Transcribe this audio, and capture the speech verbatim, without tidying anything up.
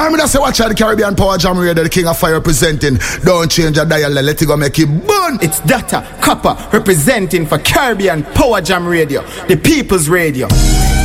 I'm gonna say watch out the Caribbean Power Jam Radio, the King of Fire representing. Don't change your dial, let it go make it burn. It's Data Copper representing for Caribbean Power Jam Radio, the People's Radio.